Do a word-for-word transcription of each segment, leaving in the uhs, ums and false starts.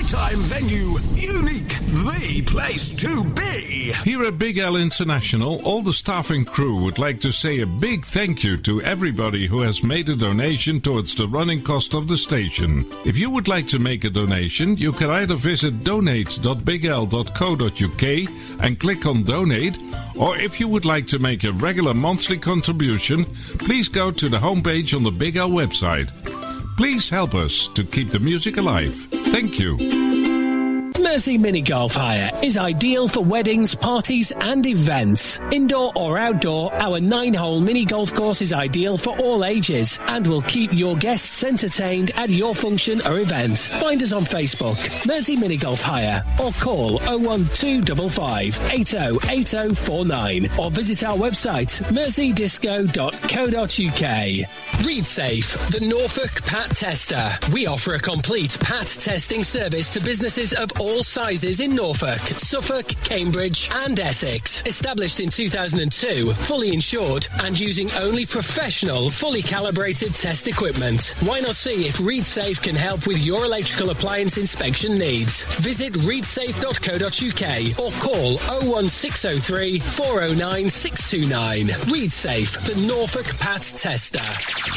big-time venue. Unique. The place to be. Here at Big L International, all the staff and crew would like to say a big thank you to everybody who has made a donation towards the running cost of the station. If you would like to make a donation, you can either visit donate dot big l dot co dot u k and click on donate, or if you would like to make a regular monthly contribution, please go to the homepage on the Big L website. Please help us to keep the music alive. Thank you. Mersey Mini Golf Hire is ideal for weddings, parties and events. Indoor or outdoor, our nine-hole mini golf course is ideal for all ages and will keep your guests entertained at your function or event. Find us on Facebook, Mersey Mini Golf Hire, or call oh one two five five, eight oh eight oh four nine or visit our website, mersey disco dot co dot u k. ReadSafe, the Norfolk P A T Tester. We offer a complete P A T testing service to businesses of all sizes in Norfolk, Suffolk, Cambridge and Essex. Established in two thousand two, fully insured and using only professional, fully calibrated test equipment. Why not see if ReadSafe can help with your electrical appliance inspection needs? Visit read safe dot co dot u k or call oh one six oh three, four oh nine, six two nine. ReadSafe, the Norfolk P A T Tester.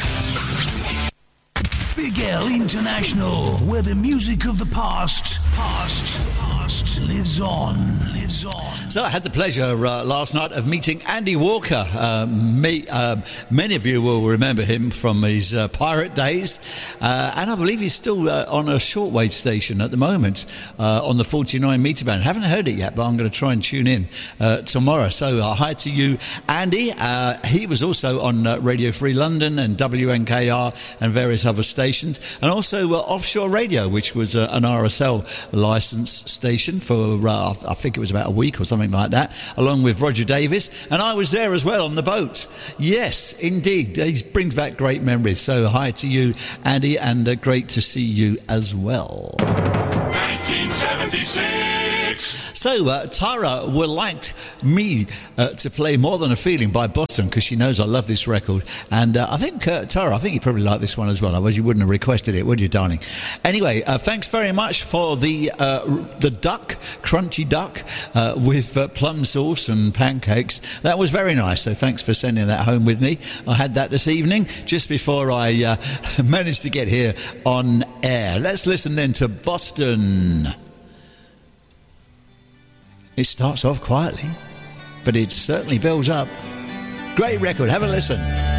Big L International, where the music of the past, past, past lives on, lives on. So I had the pleasure uh, last night of meeting Andy Walker. Uh, me, uh, many of you will remember him from his uh, pirate days, uh, and I believe he's still uh, on a shortwave station at the moment uh, on the forty-nine meter band. I haven't heard it yet, but I'm going to try and tune in uh, tomorrow. So uh, hi to you, Andy. Uh, he was also on uh, Radio Free London and W N K R and various other stations, and also uh, Offshore Radio, which was uh, an R S L licensed station for uh, I think it was about a week or something like that, along with Roger Davis, and I was there as well on the boat. Yes, indeed, he brings back great memories. So hi to you, Andy, and uh, great to see you as well. nineteen seventy-six. So uh, Tara would like me uh, to play More Than a Feeling by Boston, because she knows I love this record, and uh, I think uh, Tara, I think you probably like this one as well, otherwise you wouldn't have requested it, would you, darling? Anyway, uh, thanks very much for the uh, the duck, crunchy duck uh, with uh, plum sauce and pancakes. That was very nice, so thanks for sending that home with me. I had that this evening just before I uh, managed to get here on air. Let's listen then to Boston. It starts off quietly, but it certainly builds up. Great record, have a listen.